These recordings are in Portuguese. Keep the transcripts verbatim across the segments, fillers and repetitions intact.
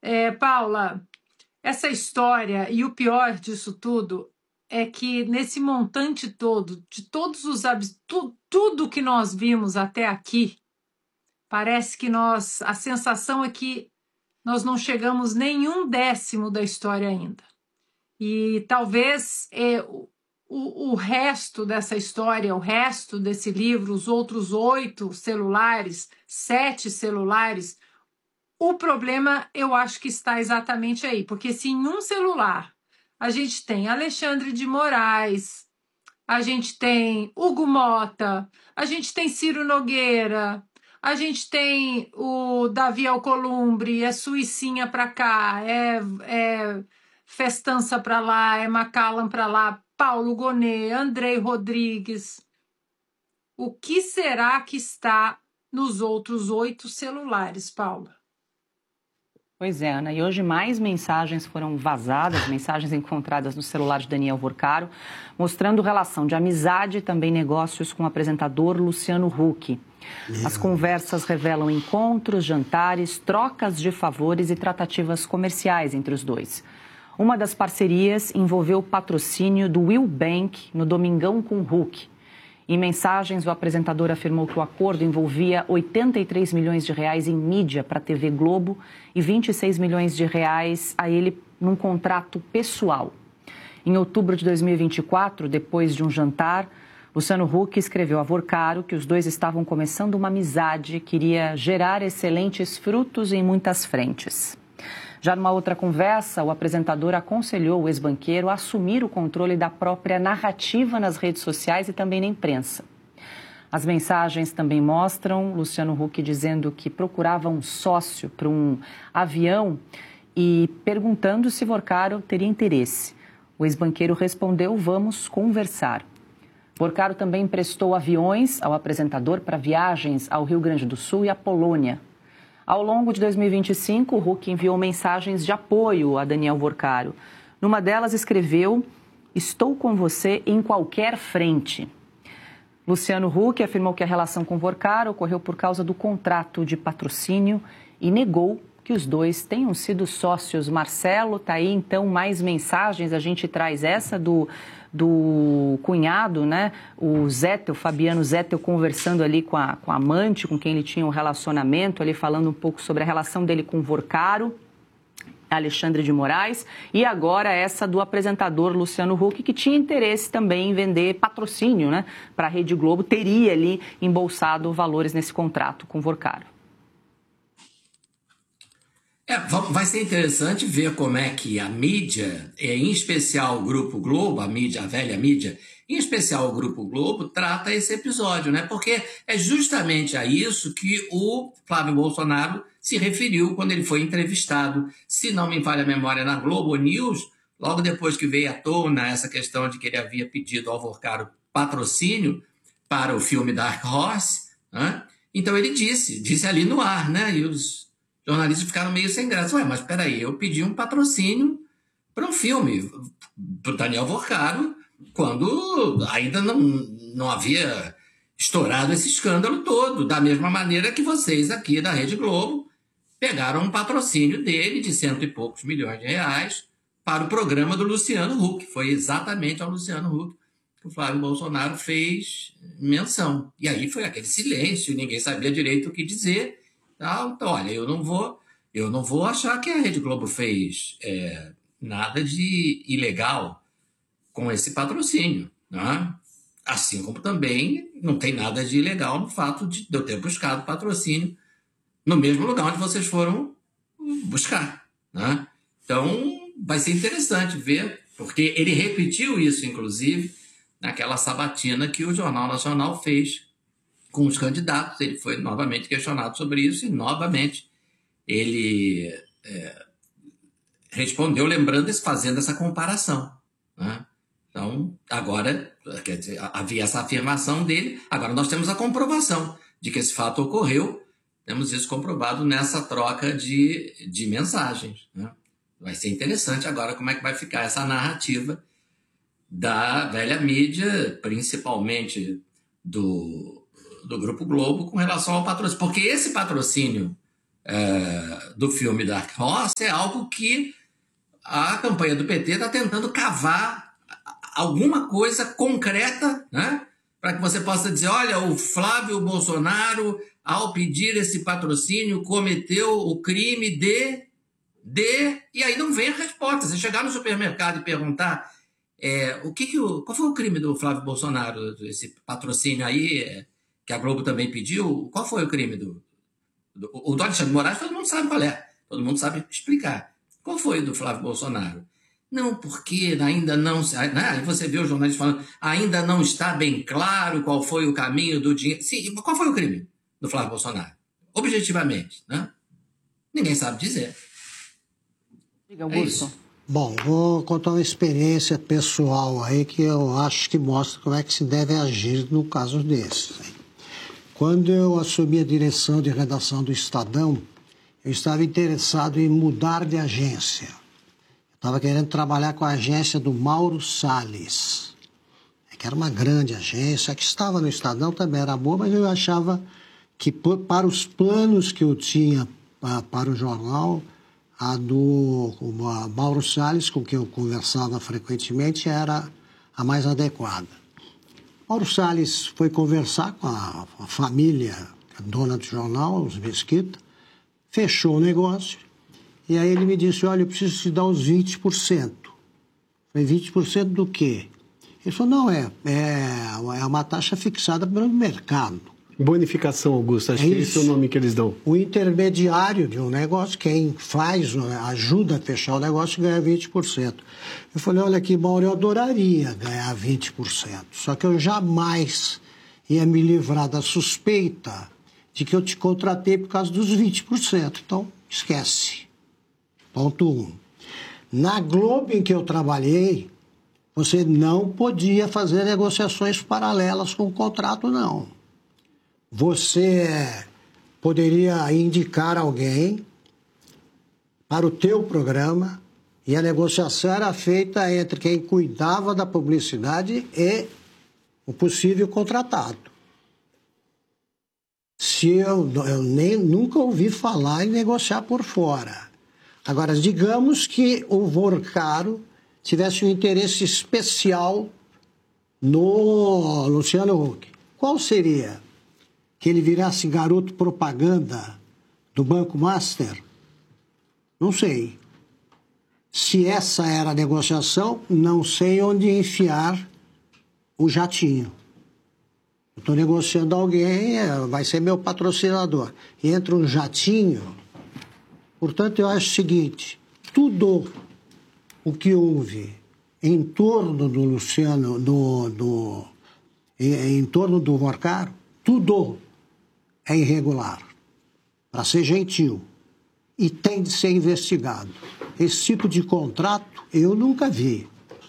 É, Paula, essa história, e o pior disso tudo, é que nesse montante todo, de todos os abs- tu, tudo que nós vimos até aqui, parece que nós, a sensação é que nós não chegamos nem um décimo da história ainda. E talvez é, o, o resto dessa história, o resto desse livro, os outros oito celulares, sete celulares, o problema eu acho que está exatamente aí, porque se em um celular a gente tem Alexandre de Moraes, a gente tem Hugo Mota, a gente tem Ciro Nogueira, a gente tem o Davi Alcolumbre, é Suicinha para cá, é, é Festança para lá, é Macallan para lá, Paulo Gonet, Andrei Rodrigues. O que será que está nos outros oito celulares, Paula? Pois é, Ana, e hoje mais mensagens foram vazadas, mensagens encontradas no celular de Daniel Vorcaro, mostrando relação de amizade e também negócios com o apresentador Luciano Huck. As conversas revelam encontros, jantares, trocas de favores e tratativas comerciais entre os dois. Uma das parcerias envolveu o patrocínio do Will Bank no Domingão com Huck. Em mensagens, o apresentador afirmou que o acordo envolvia oitenta e três milhões de reais em mídia para a T V Globo e vinte e seis milhões de reais a ele num contrato pessoal. Em outubro de dois mil e vinte e quatro, depois de um jantar, Luciano Huck escreveu a Vorcaro que os dois estavam começando uma amizade que iria gerar excelentes frutos em muitas frentes. Já numa outra conversa, o apresentador aconselhou o ex-banqueiro a assumir o controle da própria narrativa nas redes sociais e também na imprensa. As mensagens também mostram Luciano Huck dizendo que procurava um sócio para um avião e perguntando se Vorcaro teria interesse. O ex-banqueiro respondeu: "Vamos conversar". Vorcaro também emprestou aviões ao apresentador para viagens ao Rio Grande do Sul e à Polônia. Ao longo de dois mil e vinte e cinco, o Huck enviou mensagens de apoio a Daniel Vorcaro. Numa delas escreveu: "Estou com você em qualquer frente". Luciano Huck afirmou que a relação com Vorcaro ocorreu por causa do contrato de patrocínio e negou que os dois tenham sido sócios. Marcelo, tá aí então mais mensagens, a gente traz essa do... do cunhado, né, o Zettel, Fabiano Zettel, conversando ali com a, com a amante, com quem ele tinha um relacionamento, ali falando um pouco sobre a relação dele com Vorcaro, Alexandre de Moraes, e agora essa do apresentador Luciano Huck, que tinha interesse também em vender patrocínio, né, para a Rede Globo, teria ali embolsado valores nesse contrato com Vorcaro. É, vai ser interessante ver como é que a mídia, em especial o Grupo Globo, a mídia, a velha mídia, em especial o Grupo Globo, trata esse episódio, né? Porque é justamente a isso que o Flávio Bolsonaro se referiu quando ele foi entrevistado, se não me falha a memória, na Globo News, logo depois que veio à tona essa questão de que ele havia pedido ao Vorcaro patrocínio para o filme Dark Horse, né? Então ele disse, disse ali no ar, né? E os jornalistas ficaram meio sem graça. Ué, mas peraí, eu pedi um patrocínio para um filme, para o Daniel Vorcaro, quando ainda não, não havia estourado esse escândalo todo, da mesma maneira que vocês aqui da Rede Globo pegaram um patrocínio dele de cento e poucos milhões de reais para o programa do Luciano Huck. Foi exatamente ao Luciano Huck que o Flávio Bolsonaro fez menção. E aí foi aquele silêncio, ninguém sabia direito o que dizer. Então, olha, eu não vou, eu não vou achar que a Rede Globo fez é, nada de ilegal com esse patrocínio, né? Assim como também não tem nada de ilegal no fato de eu ter buscado patrocínio no mesmo lugar onde vocês foram buscar, né? Então, vai ser interessante ver, porque ele repetiu isso, inclusive, naquela sabatina que o Jornal Nacional fez com os candidatos. Ele foi novamente questionado sobre isso e, novamente, ele é, respondeu, lembrando, fazendo essa comparação, né? Então, agora, quer dizer, havia essa afirmação dele, agora nós temos a comprovação de que esse fato ocorreu, temos isso comprovado nessa troca de, de mensagens, né? Vai ser interessante agora como é que vai ficar essa narrativa da velha mídia, principalmente do do Grupo Globo, com relação ao patrocínio. Porque esse patrocínio é, do filme Dark Horse é algo que a campanha do P T está tentando cavar alguma coisa concreta, né? Para que você possa dizer, olha, o Flávio Bolsonaro, ao pedir esse patrocínio, cometeu o crime de... de... E aí não vem a resposta. Você chegar no supermercado e perguntar é, o que que o, qual foi o crime do Flávio Bolsonaro, esse patrocínio aí, é, que a Globo também pediu, qual foi o crime do... do o do Alexandre de Moraes, todo mundo sabe qual é. Todo mundo sabe explicar. Qual foi o do Flávio Bolsonaro? Não, porque ainda não... Né? Aí você vê o jornalista falando, ainda não está bem claro qual foi o caminho do dinheiro. Sim, qual foi o crime do Flávio Bolsonaro? Objetivamente, né? Ninguém sabe dizer. Diga, Augusto. É Bom, vou contar uma experiência pessoal aí que eu acho que mostra como é que se deve agir no caso desses. Quando eu assumi a direção de redação do Estadão, eu estava interessado em mudar de agência. Estava querendo trabalhar com a agência do Mauro Salles, que era uma grande agência, que estava no Estadão, também era boa, mas eu achava que para os planos que eu tinha para o jornal, a do a Mauro Salles, com quem eu conversava frequentemente, era a mais adequada. Mauro Salles foi conversar com a, a família, a dona do jornal, os Mesquita, fechou o negócio. E aí ele me disse, olha, eu preciso te dar os vinte por cento. Falei, vinte por cento do quê? Ele falou, não, é, é, é uma taxa fixada pelo mercado. Bonificação, Augusto, acho é que esse é o nome que eles dão. O intermediário de um negócio, quem faz, ajuda a fechar o negócio, ganha vinte por cento. Eu falei, olha aqui, Mauro, eu adoraria ganhar vinte por cento, só que eu jamais ia me livrar da suspeita de que eu te contratei por causa dos vinte por cento. Então, esquece. Ponto um. Na Globo em que eu trabalhei, você não podia fazer negociações paralelas com o contrato, não. Você poderia indicar alguém para o teu programa e a negociação era feita entre quem cuidava da publicidade e o possível contratado. Se eu, eu nem, nunca ouvi falar em negociar por fora. Agora, digamos que o Vorcaro tivesse um interesse especial no Luciano Huck. Qual seria? Que ele virasse garoto propaganda do Banco Master? Não sei. Se essa era a negociação, não sei onde enfiar o jatinho. Estou negociando alguém, vai ser meu patrocinador. Entra um jatinho. Portanto, eu acho o seguinte, tudo o que houve em torno do Luciano, do, do, em, em torno do Vorcaro, tudo é irregular, para ser gentil, e tem de ser investigado. Esse tipo de contrato eu nunca vi.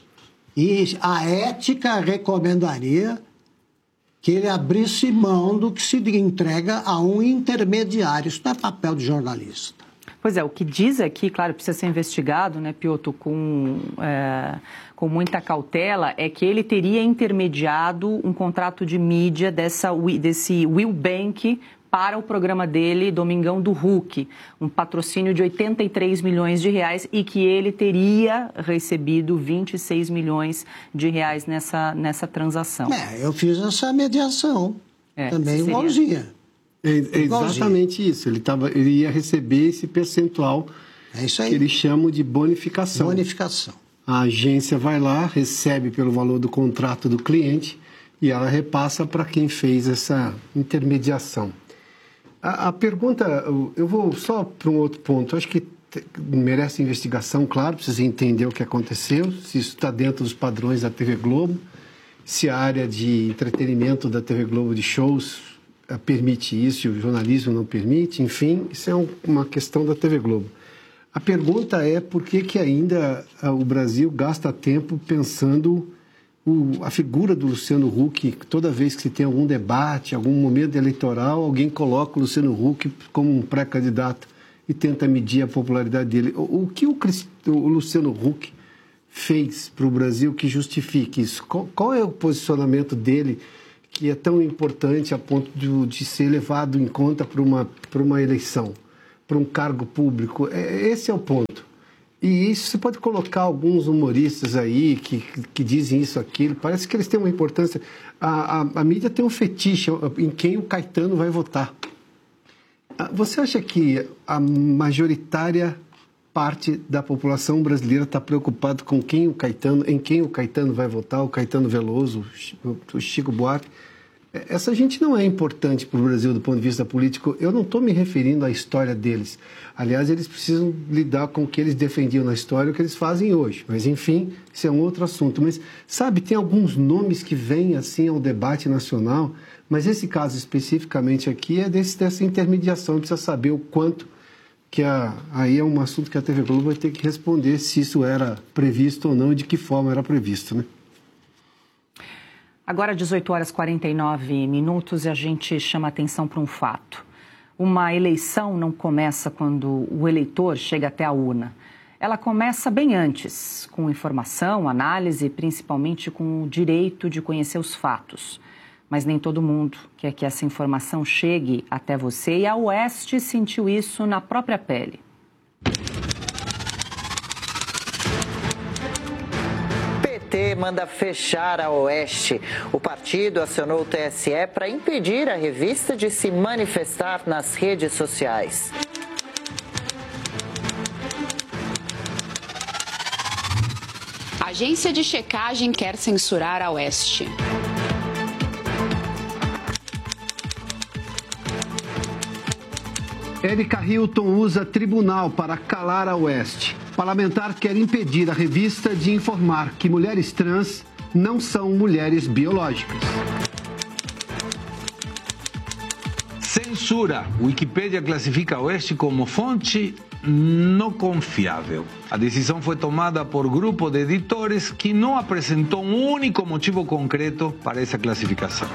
E a ética recomendaria que ele abrisse mão do que se entrega a um intermediário. Isso não é papel de jornalista. Pois é, o que diz aqui, claro, precisa ser investigado, né, Piotr, com, é, com muita cautela, é que ele teria intermediado um contrato de mídia dessa, desse Will Bank para o programa dele, Domingão do Huck, um patrocínio de oitenta e três milhões de reais e que ele teria recebido vinte e seis milhões de reais nessa, nessa transação. É, eu fiz essa mediação, é, também seria... igualzinha. É, é exatamente isso, ele, tava, ele ia receber esse percentual é isso aí. Que eles chamam de bonificação. Bonificação. A agência vai lá, recebe pelo valor do contrato do cliente e ela repassa para quem fez essa intermediação. A, a pergunta, eu vou só para um outro ponto, acho que merece investigação, claro, precisa entender o que aconteceu, se isso está dentro dos padrões da T V Globo, se a área de entretenimento da T V Globo de shows permite isso e o jornalismo não permite, enfim, isso é um, uma questão da T V Globo. A pergunta é por que que ainda o Brasil gasta tempo pensando o, a figura do Luciano Huck, toda vez que se tem algum debate, algum momento eleitoral, alguém coloca o Luciano Huck como um pré-candidato e tenta medir a popularidade dele. O, o que o, o Luciano Huck fez para o Brasil que justifique isso? Qual, qual é o posicionamento dele que é tão importante a ponto de, de ser levado em conta para uma, para uma eleição? para um cargo público. Esse é o ponto. E isso você pode colocar alguns humoristas aí que, que dizem isso, aquilo. Parece que eles têm uma importância. A, a, a mídia tem um fetiche em quem o Caetano vai votar. Você acha que a majoritária parte da população brasileira está preocupada com quem o Caetano, em quem o Caetano vai votar, o Caetano Veloso, o Chico Buarque? Essa gente não é importante para o Brasil do ponto de vista político. Eu não estou me referindo à história deles. Aliás, eles precisam lidar com o que eles defendiam na história e o que eles fazem hoje. Mas, enfim, isso é um outro assunto. Mas, sabe, tem alguns nomes que vêm assim ao debate nacional, mas esse caso especificamente aqui é desse, dessa intermediação. Precisa saber o quanto que a, aí é um assunto que a T V Globo vai ter que responder se isso era previsto ou não e de que forma era previsto, né? Agora, dezoito horas e quarenta e nove minutos, e a gente chama atenção para um fato. Uma eleição não começa quando o eleitor chega até a urna. Ela começa bem antes, com informação, análise, principalmente com o direito de conhecer os fatos. Mas nem todo mundo quer que essa informação chegue até você, e a Oeste sentiu isso na própria pele. O P T manda fechar a Oeste. O partido acionou o T S E para impedir a revista de se manifestar nas redes sociais. A agência de checagem quer censurar a Oeste. Érica Hilton usa tribunal para calar a Oeste. Parlamentar quer impedir a revista de informar que mulheres trans não são mulheres biológicas. Censura. Wikipédia classifica a Oeste como fonte não confiável. A decisão foi tomada por grupo de editores que não apresentou um único motivo concreto para essa classificação.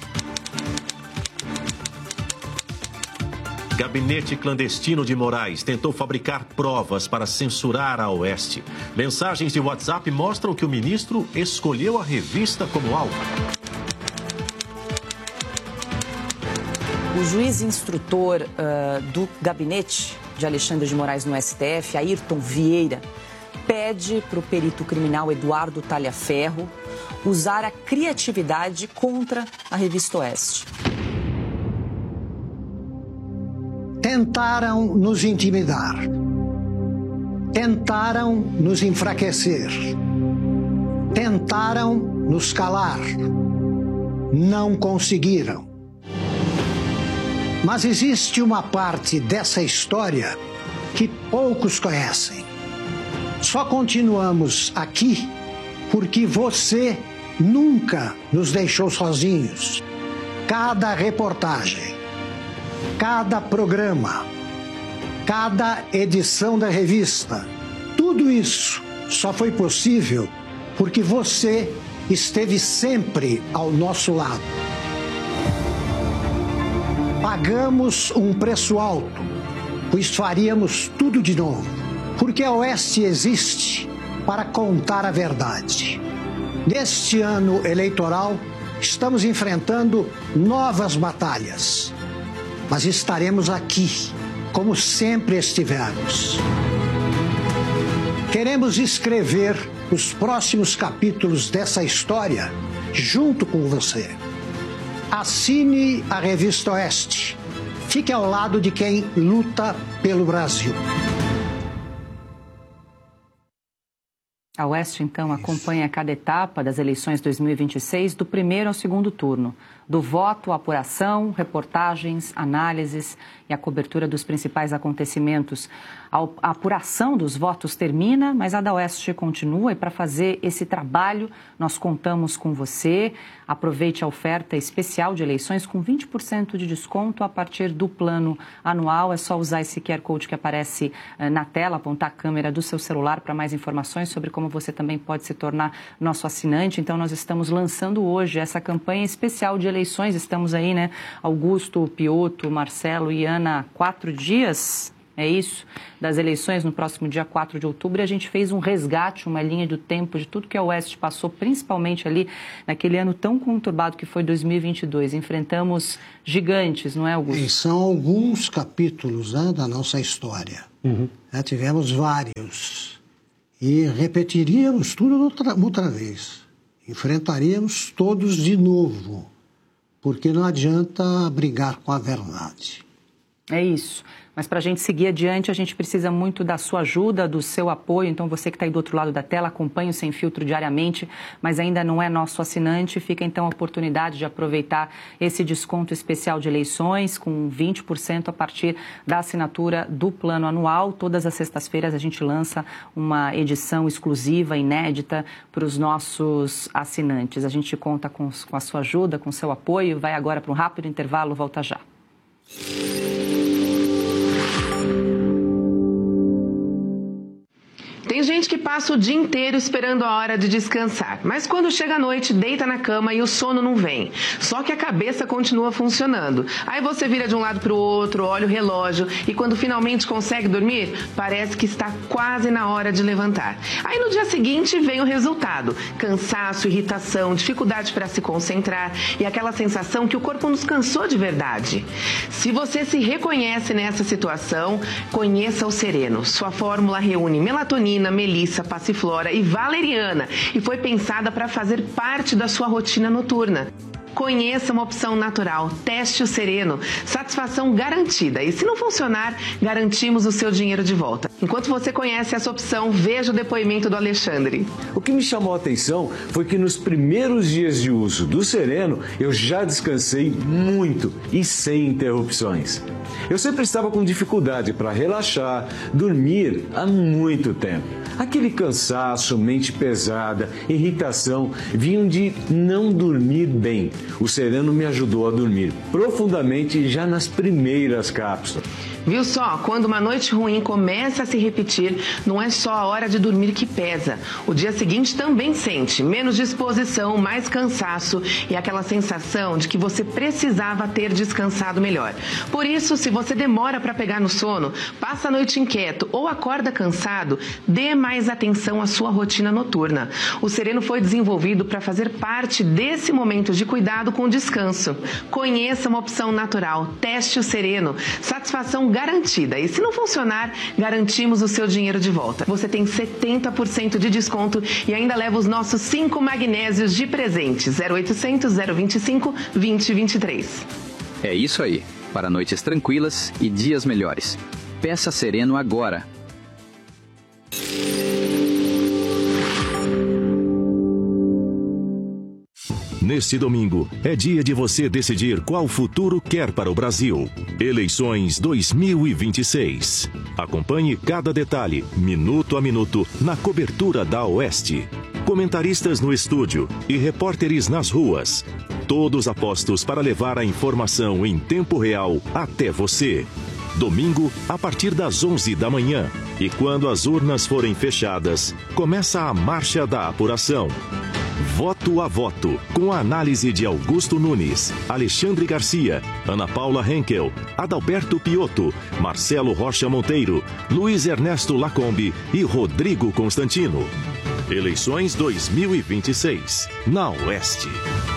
Gabinete clandestino de Moraes tentou fabricar provas para censurar a Oeste. Mensagens de WhatsApp mostram que o ministro escolheu a revista como alvo. O juiz instrutor uh, do gabinete de Alexandre de Moraes no S T F, Ayrton Vieira, pede para o perito criminal Eduardo Talhaferro usar a criatividade contra a revista Oeste. Tentaram nos intimidar, tentaram nos enfraquecer, tentaram nos calar, não conseguiram. Mas existe uma parte dessa história que poucos conhecem. Só continuamos aqui porque você nunca nos deixou sozinhos. Cada reportagem, cada programa, cada edição da revista, tudo isso só foi possível porque você esteve sempre ao nosso lado. Pagamos um preço alto, pois faríamos tudo de novo, porque a Oeste existe para contar a verdade. Neste ano eleitoral, estamos enfrentando novas batalhas. Mas estaremos aqui, como sempre estivemos. Queremos escrever os próximos capítulos dessa história junto com você. Assine a Revista Oeste. Fique ao lado de quem luta pelo Brasil. A Oeste, então, acompanha cada etapa das eleições dois mil e vinte e seis, do primeiro ao segundo turno. Do voto, à apuração, reportagens, análises e a cobertura dos principais acontecimentos. A apuração dos votos termina, mas a da Oeste continua, e para fazer esse trabalho nós contamos com você. Aproveite a oferta especial de eleições com vinte por cento de desconto a partir do plano anual. É só usar esse Q R Code que aparece na tela, apontar a câmera do seu celular para mais informações sobre como você também pode se tornar nosso assinante. Então nós estamos lançando hoje essa campanha especial de eleições. Estamos aí, né, Augusto, Pioto, Marcelo e Ana, quatro dias É isso, das eleições no próximo dia quatro de outubro, a gente fez um resgate, uma linha do tempo de tudo que a Oeste passou, principalmente ali naquele ano tão conturbado que foi dois mil e vinte e dois. Enfrentamos gigantes, não é, Augusto? E são alguns capítulos, né, da nossa história. Uhum. É, tivemos vários. E repetiríamos tudo outra, outra vez. Enfrentaríamos todos de novo, porque não adianta brigar com a verdade. É isso. Mas para a gente seguir adiante, a gente precisa muito da sua ajuda, do seu apoio. Então, você que está aí do outro lado da tela, acompanha o Sem Filtro diariamente, mas ainda não é nosso assinante. Fica, então, a oportunidade de aproveitar esse desconto especial de eleições, com vinte por cento a partir da assinatura do plano anual. Todas as sextas-feiras a gente lança uma edição exclusiva, inédita, para os nossos assinantes. A gente conta com, com a sua ajuda, com o seu apoio. Vai agora para um rápido intervalo, volta já. Tem gente que passa o dia inteiro esperando a hora de descansar, mas quando chega a noite, deita na cama e o sono não vem. Só que a cabeça continua funcionando. Aí você vira de um lado para o outro, olha o relógio e quando finalmente consegue dormir, parece que está quase na hora de levantar. Aí no dia seguinte vem o resultado: cansaço, irritação, dificuldade para se concentrar e aquela sensação que o corpo nos cansou de verdade. Se você se reconhece nessa situação, conheça o Sereno. Sua fórmula reúne melatonina, melissa, passiflora e valeriana e foi pensada para fazer parte da sua rotina noturna. Conheça uma opção natural, teste o Sereno, satisfação garantida. E se não funcionar, garantimos o seu dinheiro de volta. Enquanto você conhece essa opção, veja o depoimento do Alexandre. O que me chamou a atenção foi que nos primeiros dias de uso do Sereno, eu já descansei muito e sem interrupções. Eu sempre estava com dificuldade para relaxar, dormir há muito tempo. Aquele cansaço, mente pesada, irritação, vinham de não dormir bem. O Sereno me ajudou a dormir profundamente já nas primeiras cápsulas. Viu só? Quando uma noite ruim começa a se repetir, não é só a hora de dormir que pesa. O dia seguinte também sente menos disposição, mais cansaço e aquela sensação de que você precisava ter descansado melhor. Por isso, se você demora para pegar no sono, passa a noite inquieto ou acorda cansado, dê mais atenção à sua rotina noturna. O Sereno foi desenvolvido para fazer parte desse momento de cuidado com o descanso. Conheça uma opção natural, teste o Sereno, satisfação garantida. E se não funcionar, garantimos o seu dinheiro de volta. Você tem setenta por cento de desconto e ainda leva os nossos cinco magnésios de presente. zero oitocentos, zero vinte e cinco, vinte e vinte e três. É isso aí. Para noites tranquilas e dias melhores. Peça Sereno agora. Neste domingo, é dia de você decidir qual futuro quer para o Brasil. Eleições dois mil e vinte e seis. Acompanhe cada detalhe, minuto a minuto, na cobertura da Oeste. Comentaristas no estúdio e repórteres nas ruas. Todos apostos para levar a informação em tempo real até você. Domingo, a partir das onze da manhã. E quando as urnas forem fechadas, começa a marcha da apuração. Voto a voto, com a análise de Augusto Nunes, Alexandre Garcia, Ana Paula Henkel, Adalberto Piotto, Marcelo Rocha Monteiro, Luiz Ernesto Lacombe e Rodrigo Constantino. Eleições dois mil e vinte e seis, na Oeste.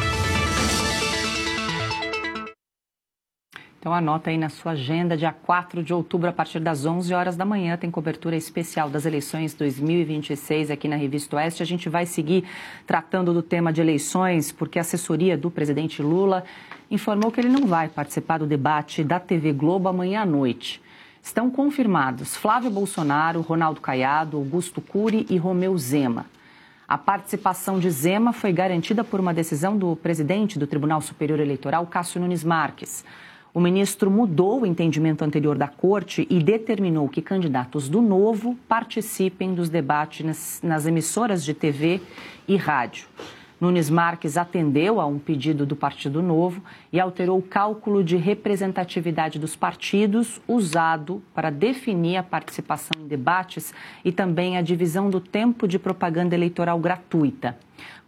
Então anota aí na sua agenda, dia quatro de outubro, a partir das onze horas da manhã, tem cobertura especial das eleições dois mil e vinte e seis aqui na Revista Oeste. A gente vai seguir tratando do tema de eleições, porque a assessoria do presidente Lula informou que ele não vai participar do debate da T V Globo amanhã à noite. Estão confirmados Flávio Bolsonaro, Ronaldo Caiado, Augusto Cury e Romeu Zema. A participação de Zema foi garantida por uma decisão do presidente do Tribunal Superior Eleitoral, Cássio Nunes Marques. O ministro mudou o entendimento anterior da Corte e determinou que candidatos do Novo participem dos debates nas, nas emissoras de T V e rádio. Nunes Marques atendeu a um pedido do Partido Novo e alterou o cálculo de representatividade dos partidos usado para definir a participação em debates e também a divisão do tempo de propaganda eleitoral gratuita.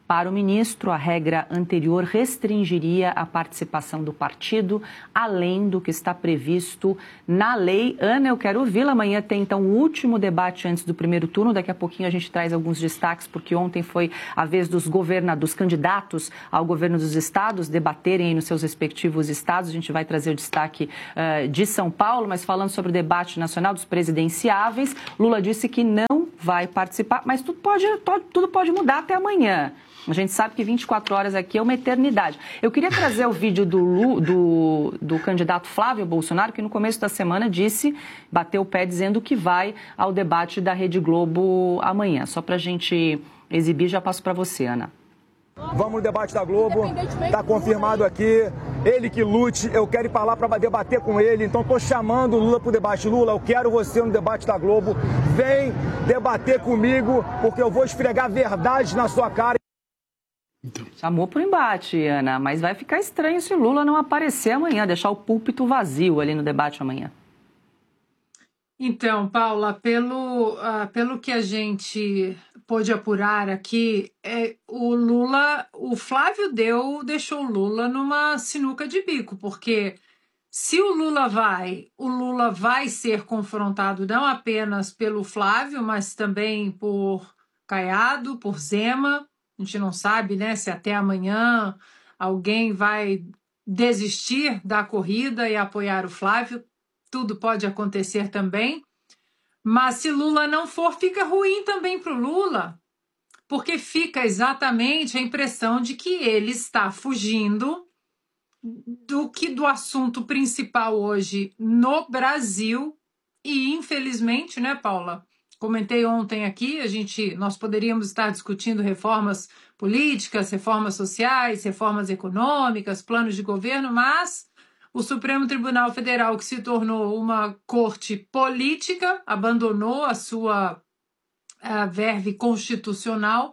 Para o ministro, a regra anterior restringiria a participação do partido, além do que está previsto na lei. Ana, eu quero ouvi-la. Amanhã tem, então, o último debate antes do primeiro turno. Daqui a pouquinho a gente traz alguns destaques, porque ontem foi a vez dos governadores, dos candidatos ao governo dos estados debaterem aí nos seus respectivos estados. A gente vai trazer o destaque uh, de São Paulo, mas falando sobre o debate nacional dos presidenciáveis, Lula disse que não vai participar, mas tudo pode, tudo pode mudar até amanhã. A gente sabe que vinte e quatro horas aqui é uma eternidade. Eu queria trazer o vídeo do, Lu, do, do candidato Flávio Bolsonaro, que no começo da semana disse, bateu o pé dizendo que vai ao debate da Rede Globo amanhã. Só para a gente exibir, já passo para você, Ana. Vamos no debate da Globo, está confirmado aqui, ele que lute, eu quero ir para lá para debater com ele, então estou chamando o Lula para o debate. Lula, eu quero você no debate da Globo, vem debater comigo, porque eu vou esfregar verdade na sua cara. Chamou para o embate, Ana, mas vai ficar estranho se Lula não aparecer amanhã, deixar o púlpito vazio ali no debate amanhã. Então, Paula, pelo, uh, pelo que a gente pôde apurar aqui, é, o Lula, o Flávio deu, deixou o Lula numa sinuca de bico, porque se o Lula vai, o Lula vai ser confrontado não apenas pelo Flávio, mas também por Caiado, por Zema. A gente não sabe, né, se até amanhã alguém vai desistir da corrida e apoiar o Flávio. Tudo pode acontecer também. Mas se Lula não for, fica ruim também para o Lula, porque fica exatamente a impressão de que ele está fugindo do que do assunto principal hoje no Brasil. E, infelizmente, né, Paula? Comentei ontem aqui, a gente, nós poderíamos estar discutindo reformas políticas, reformas sociais, reformas econômicas, planos de governo, mas o Supremo Tribunal Federal, que se tornou uma corte política, abandonou a sua a verve constitucional,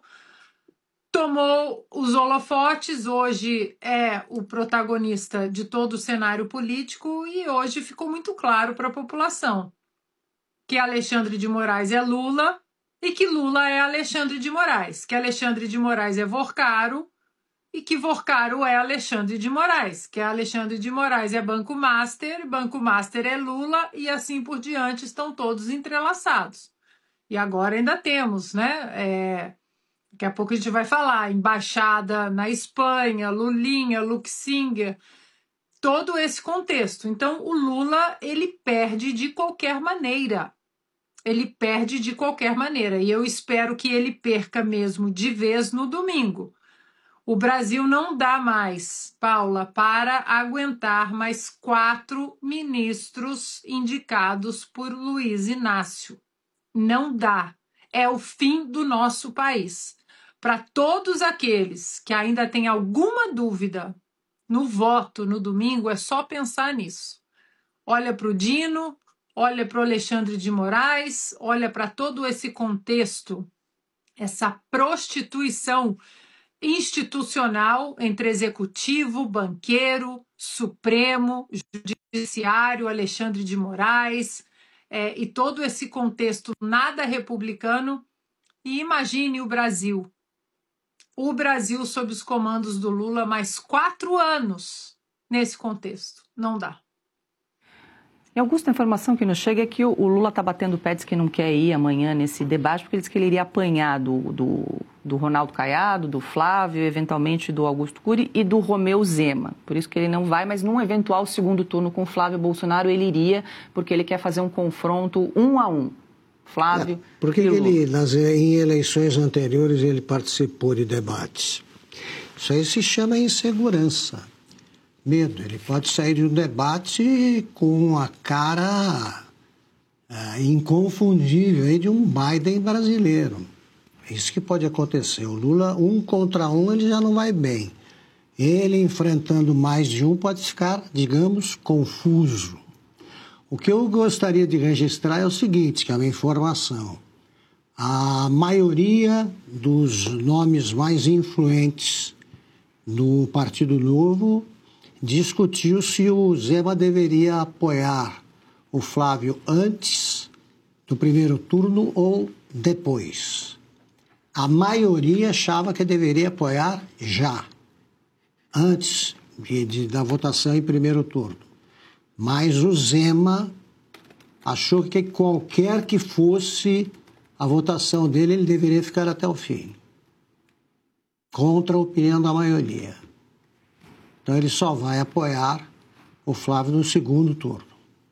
tomou os holofotes, hoje é o protagonista de todo o cenário político e hoje ficou muito claro para a população que Alexandre de Moraes é Lula e que Lula é Alexandre de Moraes, que Alexandre de Moraes é Vorcaro e que Vorcaro é Alexandre de Moraes, que Alexandre de Moraes é Banco Master, Banco Master é Lula e assim por diante, estão todos entrelaçados. E agora ainda temos, né? É, daqui a pouco a gente vai falar, embaixada na Espanha, Lulinha, Luxinger, todo esse contexto. Então o Lula, ele perde de qualquer maneira. Ele perde de qualquer maneira. E eu espero que ele perca mesmo de vez no domingo. O Brasil não dá mais, Paula, para aguentar mais quatro ministros indicados por Luiz Inácio. Não dá. É o fim do nosso país. Para todos aqueles que ainda têm alguma dúvida no voto no domingo, é só pensar nisso. Olha para o Dino, olha para o Alexandre de Moraes, olha para todo esse contexto, essa prostituição institucional entre executivo, banqueiro, Supremo, Judiciário, Alexandre de Moraes, é, e todo esse contexto nada republicano. E imagine o Brasil. O Brasil sob os comandos do Lula mais quatro anos nesse contexto. Não dá. E, Augusto, a informação que nos chega é que o Lula está batendo o pé, diz que não quer ir amanhã nesse debate, porque ele disse que ele iria apanhar do, do, do Ronaldo Caiado, do Flávio, eventualmente do Augusto Cury e do Romeu Zema. Por isso que ele não vai, mas num eventual segundo turno com Flávio Bolsonaro ele iria, porque ele quer fazer um confronto um a um. Flávio é, porque e Lula. Ele, nas, em eleições anteriores, ele participou de debates. Isso aí se chama insegurança. Medo. Ele pode sair de um debate com a cara é, inconfundível aí de um Biden brasileiro. É isso que pode acontecer. O Lula, um contra um, ele já não vai bem. Ele enfrentando mais de um pode ficar, digamos, confuso. O que eu gostaria de registrar é o seguinte, que é uma informação. A maioria dos nomes mais influentes no Partido Novo discutiu se o Zema deveria apoiar o Flávio antes do primeiro turno ou depois. A maioria achava que deveria apoiar já, antes de, de, da votação em primeiro turno. Mas o Zema achou que qualquer que fosse a votação dele, ele deveria ficar até o fim. Contra a opinião da maioria. Então ele só vai apoiar o Flávio no segundo turno.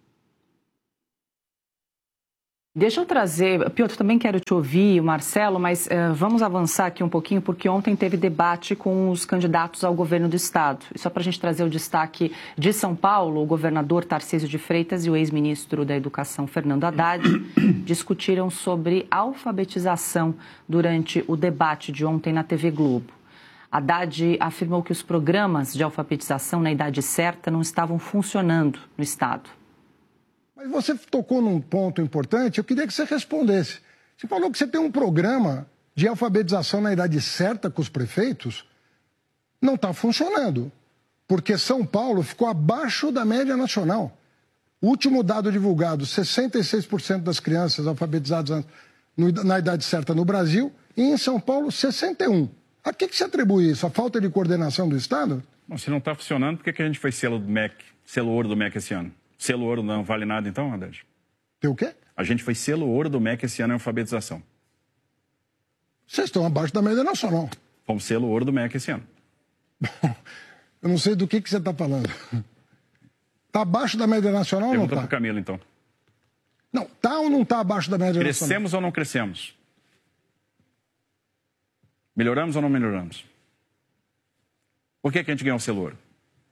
Deixa eu trazer, Piotr, também quero te ouvir, Marcelo, mas uh, vamos avançar aqui um pouquinho, porque ontem teve debate com os candidatos ao governo do Estado. E só para a gente trazer o destaque de São Paulo, o governador Tarcísio de Freitas e o ex-ministro da Educação, Fernando Haddad, discutiram sobre alfabetização durante o debate de ontem na T V Globo. Haddad afirmou que os programas de alfabetização na idade certa não estavam funcionando no Estado. Mas você tocou num ponto importante, eu queria que você respondesse. Você falou que você tem um programa de alfabetização na idade certa com os prefeitos, não está funcionando, porque São Paulo ficou abaixo da média nacional. O último dado divulgado, sessenta e seis por cento das crianças alfabetizadas na idade certa no Brasil, e em São Paulo, sessenta e um por cento. A que, que se atribui isso? A falta de coordenação do Estado? Bom, se não está funcionando, por que, que a gente foi selo do M E C, selo ouro do M E C esse ano? Selo ouro não vale nada então, Haddad? Tem o quê? A gente foi selo ouro do M E C esse ano em alfabetização. Vocês estão abaixo da média nacional. Fomos selo ouro do M E C esse ano. Bom, eu não sei do que, que você está falando. Está abaixo da média nacional ou não está? Pergunta para o Camilo, então. Não, está ou não está abaixo da média crescemos nacional? Crescemos ou não crescemos? Melhoramos ou não melhoramos? Por que, que a gente ganhou o selo ouro?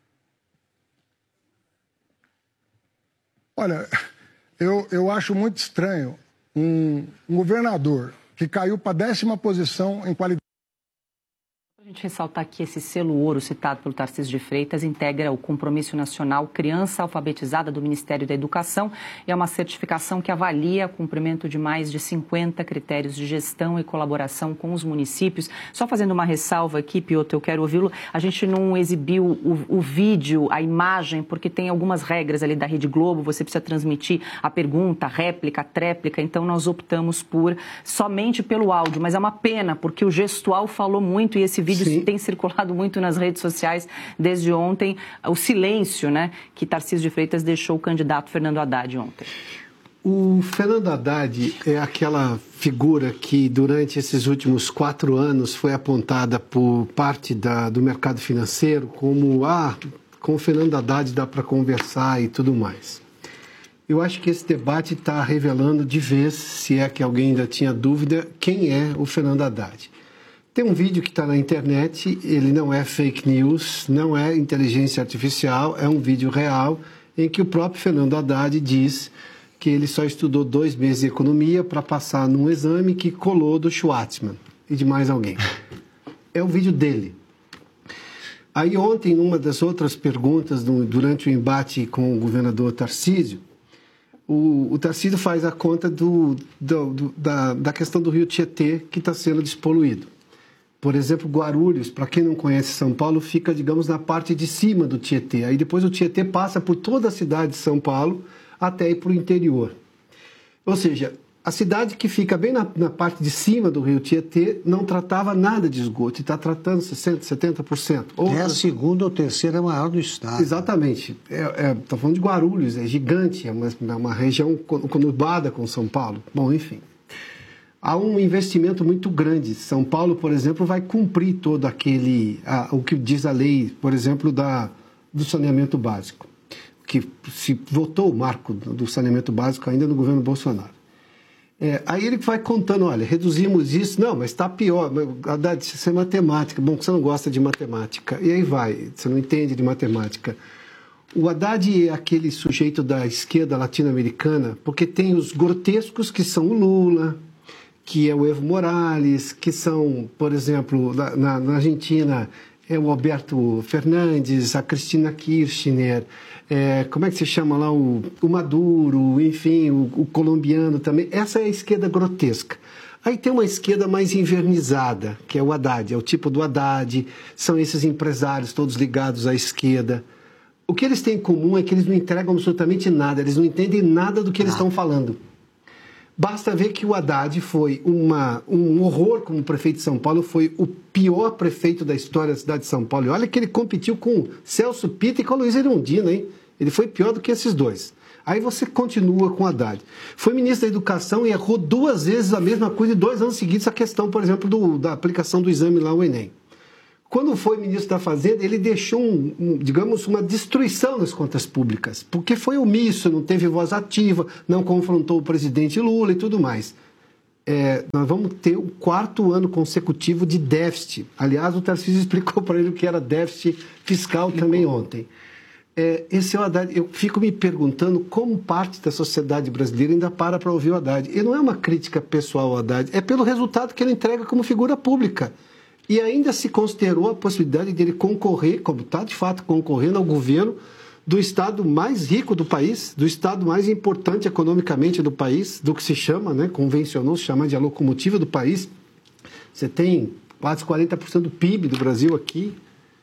Olha, eu, eu acho muito estranho um, um governador que caiu para a décima posição em qualidade. A gente ressaltar que esse selo ouro citado pelo Tarcísio de Freitas integra o Compromisso Nacional Criança Alfabetizada do Ministério da Educação e é uma certificação que avalia o cumprimento de mais de cinquenta critérios de gestão e colaboração com os municípios. Só fazendo uma ressalva aqui, Piotr, eu quero ouvi-lo. A gente não exibiu o, o vídeo, a imagem, porque tem algumas regras ali da Rede Globo. Você precisa transmitir a pergunta, a réplica, a tréplica. Então, nós optamos por somente pelo áudio. Mas é uma pena, porque o gestual falou muito e esse vídeo Sim. tem circulado muito nas redes sociais desde ontem, o silêncio, né, que Tarcísio de Freitas deixou o candidato Fernando Haddad ontem. O Fernando Haddad é aquela figura que durante esses últimos quatro anos foi apontada por parte da, do mercado financeiro como, ah, com o Fernando Haddad dá para conversar e tudo mais. Eu acho que esse debate está revelando de vez, se é que alguém ainda tinha dúvida, quem é o Fernando Haddad. Tem um vídeo que está na internet, ele não é fake news, não é inteligência artificial, é um vídeo real em que o próprio Fernando Haddad diz que ele só estudou dois meses de economia para passar num exame que colou do Schwartzman e de mais alguém. É o vídeo dele. Aí ontem, numa das outras perguntas, durante o embate com o governador Tarcísio, o, o Tarcísio faz a conta do, do, do, da, da questão do rio Tietê que está sendo despoluído. Por exemplo, Guarulhos, para quem não conhece São Paulo, fica, digamos, na parte de cima do Tietê. Aí depois o Tietê passa por toda a cidade de São Paulo até ir para o interior. Ou seja, a cidade que fica bem na, na parte de cima do rio Tietê não tratava nada de esgoto e está tratando sessenta por cento, setenta por cento. Outra... É a segunda ou terceira maior do estado. Exatamente. Estou é, é, falando de Guarulhos, é gigante, é uma, uma região conurbada com São Paulo. Bom, enfim. Há um investimento muito grande. São Paulo, por exemplo, vai cumprir todo aquele, a, o que diz a lei, por exemplo, da, do saneamento básico, que se votou o marco do saneamento básico ainda no governo Bolsonaro. É, aí ele vai contando, olha, reduzimos isso, não, mas está pior, Haddad, isso é matemática, bom, você não gosta de matemática, e aí vai, você não entende de matemática. O Haddad é aquele sujeito da esquerda latino-americana, porque tem os grotescos que são o Lula, que é o Evo Morales, que são, por exemplo, na, na Argentina, é o Alberto Fernandes, a Cristina Kirchner, é, como é que se chama lá, o, o Maduro, enfim, o, o colombiano também. Essa é a esquerda grotesca. Aí tem uma esquerda mais invernizada, que é o Haddad, é o tipo do Haddad, são esses empresários todos ligados à esquerda. O que eles têm em comum é que eles não entregam absolutamente nada, eles não entendem nada do que eles estão falando. Basta ver que o Haddad foi uma, um horror como prefeito de São Paulo, foi o pior prefeito da história da cidade de São Paulo. E olha que ele competiu com Celso Pitta e com a Luiz Erundina, hein? Ele foi pior do que esses dois. Aí você continua com o Haddad. Foi ministro da Educação e errou duas vezes a mesma coisa em dois anos seguidos, a questão, por exemplo, do, da aplicação do exame lá, o Enem. Quando foi ministro da Fazenda, ele deixou, um, um, digamos, uma destruição nas contas públicas, porque foi omisso, não teve voz ativa, não confrontou o presidente Lula e tudo mais. É, nós vamos ter o quarto ano consecutivo de déficit. Aliás, o Tarcísio explicou para ele o que era déficit fiscal explicou. Também ontem. É, esse é o Haddad. Eu fico me perguntando como parte da sociedade brasileira ainda para para ouvir o Haddad. E não é uma crítica pessoal ao Haddad, é pelo resultado que ele entrega como figura pública. E ainda se considerou a possibilidade dele concorrer, como está de fato concorrendo ao governo do estado mais rico do país, do estado mais importante economicamente do país, do que se chama, né, convencionou se chamar de a locomotiva do país. Você tem quase quarenta por cento do P I B do Brasil aqui.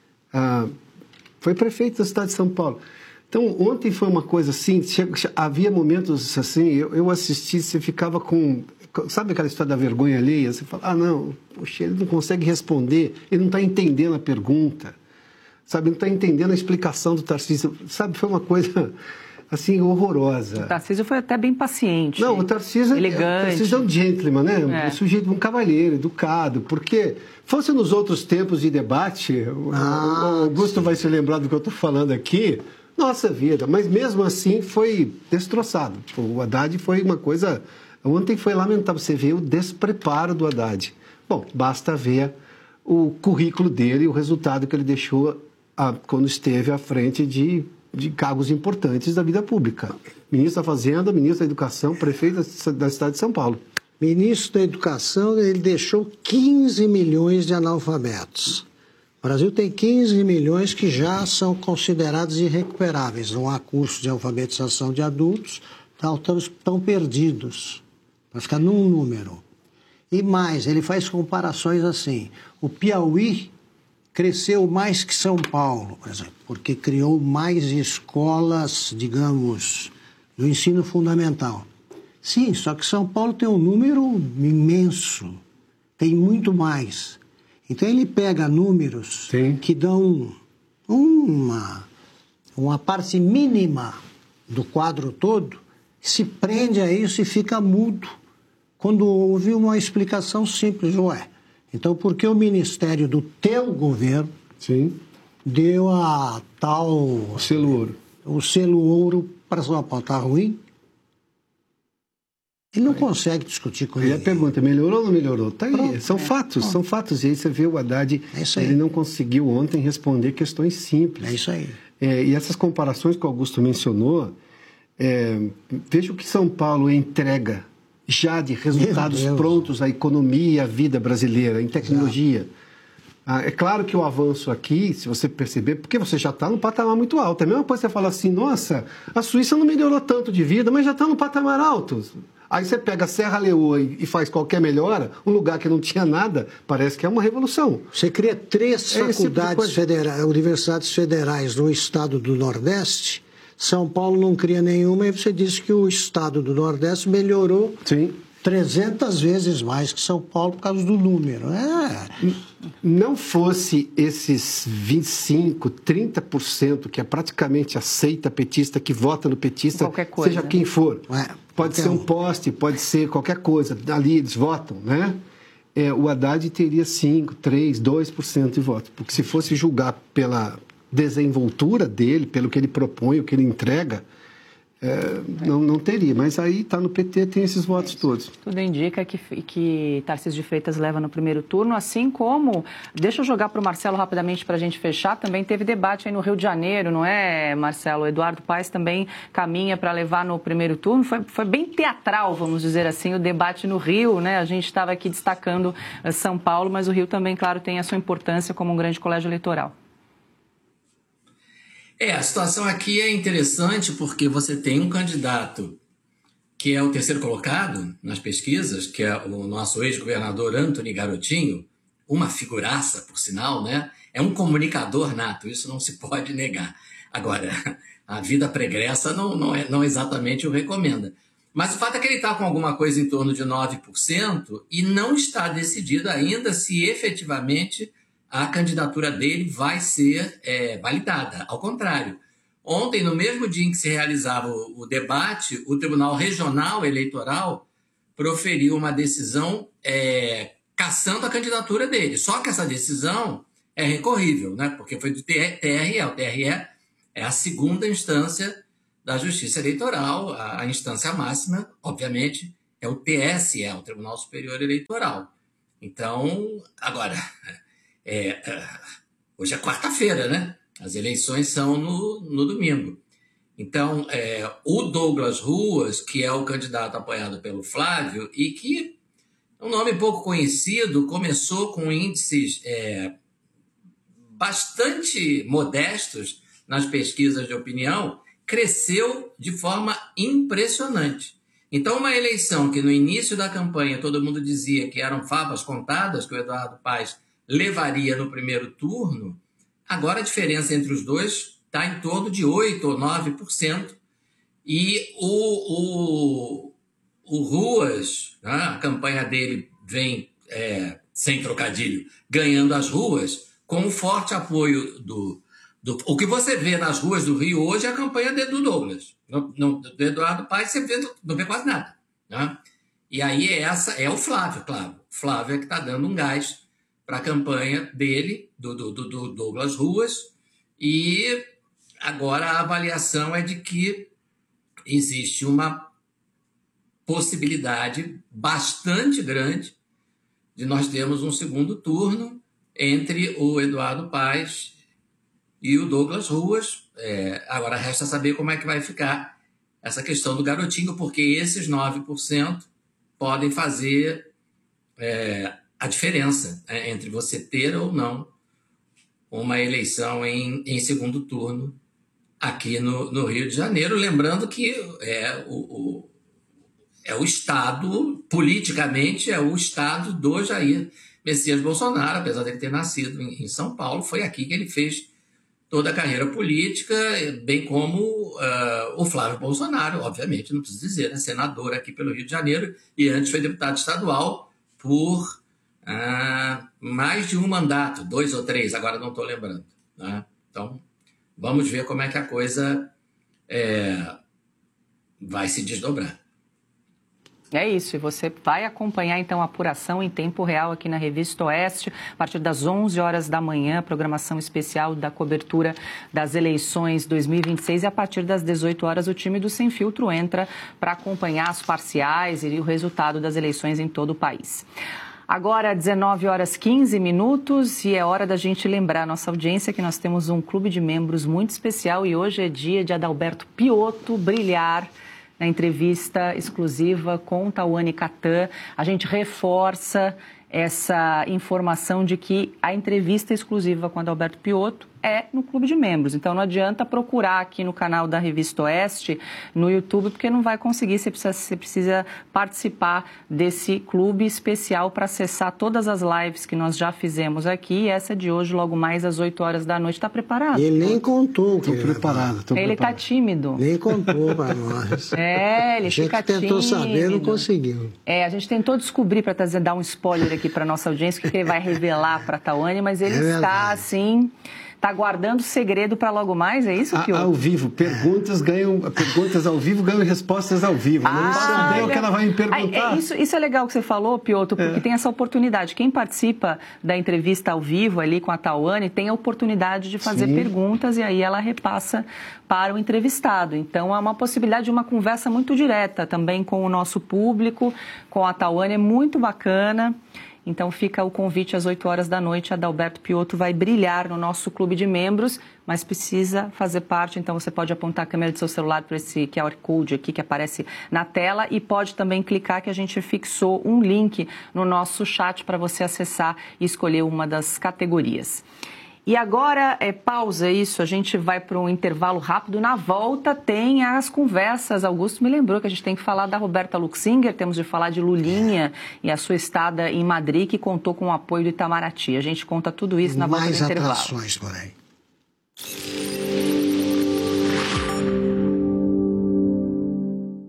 Ah, foi prefeito da cidade de São Paulo. Então, ontem foi uma coisa assim, havia momentos assim, eu, eu assisti, você ficava com... Sabe aquela história da vergonha alheia? Você fala, ah, não, poxa, ele não consegue responder, ele não está entendendo a pergunta, sabe? Não está entendendo a explicação do Tarcísio, sabe? Foi uma coisa, assim, horrorosa. O Tarcísio foi até bem paciente. Não, o Tarcísio, elegante. O Tarcísio é um gentleman, né? É. Um sujeito, um cavalheiro, educado, porque fosse nos outros tempos de debate, ah, o Augusto vai se lembrar do que eu estou falando aqui, nossa vida, mas mesmo assim foi destroçado. O Haddad foi uma coisa... Ontem foi lamentável, você vê o despreparo do Haddad. Bom, basta ver o currículo dele e o resultado que ele deixou a, quando esteve à frente de, de cargos importantes da vida pública. Ministro da Fazenda, ministro da Educação, prefeito da, da cidade de São Paulo. Ministro da Educação, ele deixou quinze milhões de analfabetos. O Brasil tem quinze milhões que já são considerados irrecuperáveis. Não há curso de alfabetização de adultos, então estão perdidos. Vai ficar num número. E mais, ele faz comparações assim. O Piauí cresceu mais que São Paulo, por exemplo, porque criou mais escolas, digamos, do ensino fundamental. Sim, só que São Paulo tem um número imenso, tem muito mais. Então ele pega números Sim. que dão uma, uma parte mínima do quadro todo, se prende a isso e fica mudo quando houve uma explicação simples. Ué, então por que o ministério do teu governo Sim. deu a tal... O selo ouro. O selo ouro para São Paulo? Está ruim? Ele não consegue discutir com ele. E a pergunta, melhorou ou não melhorou? Tá aí, Pronto, são é, fatos, pronto. são fatos. E aí você vê o Haddad, é ele não conseguiu ontem responder questões simples. É isso aí. É, e essas comparações que o Augusto mencionou, é, veja o que São Paulo entrega já de resultados prontos à economia e à vida brasileira, em tecnologia. Ah, é claro que o avanço aqui, se você perceber, porque você já está num patamar muito alto. É a mesma coisa que você fala assim, nossa, a Suíça não melhorou tanto de vida, mas já está num patamar alto. Aí você pega a Serra Leoa e faz qualquer melhora, um lugar que não tinha nada, parece que é uma revolução. Você cria três é faculdades tipo federais, universidades federais no estado do Nordeste, São Paulo não cria nenhuma, e você diz que o estado do Nordeste melhorou Sim. trezentas vezes mais que São Paulo por causa do número. É. Não fosse esses vinte e cinco, trinta por cento que é praticamente aceita petista, que vota no petista, qualquer coisa, seja quem for. É, pode ser um poste, pode ser qualquer coisa. Ali eles votam, né? É, o Haddad teria cinco, três, dois por cento de votos. Porque se fosse julgar pela desenvoltura dele, pelo que ele propõe, o que ele entrega, é, não, não teria. Mas aí está no P T, tem esses votos todos. Tudo indica que, que Tarcísio de Freitas leva no primeiro turno, assim como, deixa eu jogar para o Marcelo rapidamente para a gente fechar, também teve debate aí no Rio de Janeiro, não é, Marcelo? O Eduardo Paes também caminha para levar no primeiro turno. Foi, foi bem teatral, vamos dizer assim, o debate no Rio, né? A gente estava aqui destacando São Paulo, mas o Rio também, claro, tem a sua importância como um grande colégio eleitoral. É, a situação aqui é interessante porque você tem um candidato que é o terceiro colocado nas pesquisas, que é o nosso ex-governador Antony Garotinho, uma figuraça, por sinal, né? É um comunicador nato, isso não se pode negar. Agora, a vida pregressa não, não, é, não exatamente o recomenda. Mas o fato é que ele está com alguma coisa em torno de nove por cento e não está decidido ainda se efetivamente a candidatura dele vai ser é, validada. Ao contrário, ontem, no mesmo dia em que se realizava o, o debate, o Tribunal Regional Eleitoral proferiu uma decisão é, cassando a candidatura dele. Só que essa decisão é recorrível, né? Porque foi do T R E. O T R E é a segunda instância da Justiça Eleitoral. A, a instância máxima, obviamente, é o T S E, o Tribunal Superior Eleitoral. Então, agora, é, hoje é quarta-feira, né? As eleições são no, no domingo. Então, é, o Douglas Ruas, que é o candidato apoiado pelo Flávio, e que é um nome pouco conhecido, começou com índices é, bastante modestos nas pesquisas de opinião, cresceu de forma impressionante. Então, uma eleição que no início da campanha todo mundo dizia que eram favas contadas, que o Eduardo Paes levaria no primeiro turno, agora a diferença entre os dois está em torno de oito por cento ou nove por cento. E o, o, o Ruas, né, a campanha dele vem, é, sem trocadilho, ganhando as ruas, com um forte apoio do, do... O que você vê nas ruas do Rio hoje é a campanha do Douglas. No, no, do Eduardo Paes você vê, não vê quase nada. Né? E aí essa é o Flávio, claro. O Flávio é que está dando um gás para a campanha dele, do, do, do Douglas Ruas, e agora a avaliação é de que existe uma possibilidade bastante grande de nós termos um segundo turno entre o Eduardo Paes e o Douglas Ruas. É, agora resta saber como é que vai ficar essa questão do garotinho, porque esses nove por cento podem fazer é, a diferença é, entre você ter ou não uma eleição em, em segundo turno aqui no, no Rio de Janeiro. Lembrando que é o, o, é o Estado, politicamente, é o Estado do Jair Messias Bolsonaro, apesar de ele ter nascido em, em São Paulo, foi aqui que ele fez toda a carreira política, bem como uh, o Flávio Bolsonaro, obviamente, não preciso dizer, né? Senador aqui pelo Rio de Janeiro, e antes foi deputado estadual por uh, mais de um mandato, dois ou três, agora não estou lembrando. Né? Então, vamos ver como é que a coisa é, vai se desdobrar. É isso, e você vai acompanhar então a apuração em tempo real aqui na Revista Oeste, a partir das onze horas da manhã, programação especial da cobertura das eleições dois mil e vinte e seis, e a partir das dezoito horas o time do Sem Filtro entra para acompanhar as parciais e o resultado das eleições em todo o país. Agora, dezenove horas e quinze minutos, e é hora da gente lembrar a nossa audiência que nós temos um clube de membros muito especial e hoje é dia de Adalberto Piotto brilhar na entrevista exclusiva com Tawane Catan. A gente reforça essa informação de que a entrevista exclusiva com Adalberto Piotto é no clube de membros. Então não adianta procurar aqui no canal da Revista Oeste, no YouTube, porque não vai conseguir, você precisa, você precisa participar desse clube especial para acessar todas as lives que nós já fizemos aqui, e essa de hoje, logo mais às oito horas da noite. Está preparado? Ele nem contou. Estou preparado. Tô ele está tímido. Nem contou para nós. É, ele fica tímido. A gente tentou saber, não conseguiu. É, a gente tentou descobrir, para dar um spoiler aqui para nossa audiência, o que ele vai revelar para a Tawane, mas ele é está assim... Está guardando segredo para logo mais, é isso, Piotto? Ao vivo, perguntas ganham, perguntas ao vivo ganham respostas ao vivo. Ah, não sabe o que ela vai me perguntar. É, isso, isso é legal que você falou, Piotto, porque é. tem essa oportunidade. Quem participa da entrevista ao vivo ali com a Tawane tem a oportunidade de fazer Sim. perguntas e aí ela repassa para o entrevistado. Então, é uma possibilidade de uma conversa muito direta também com o nosso público, com a Tawane, é muito bacana. Então fica o convite às oito horas da noite. Adalberto Piotto vai brilhar no nosso clube de membros, mas precisa fazer parte. Então você pode apontar a câmera do seu celular para esse Q R Code aqui que aparece na tela e pode também clicar que a gente fixou um link no nosso chat para você acessar e escolher uma das categorias. E agora, é pausa isso, a gente vai para um intervalo rápido. Na volta tem as conversas. Augusto me lembrou que a gente tem que falar da Roberta Luxinger, temos de falar de Lulinha e a sua estada em Madrid, que contou com o apoio do Itamaraty. A gente conta tudo isso na volta do intervalo. Mais atrações por aí. A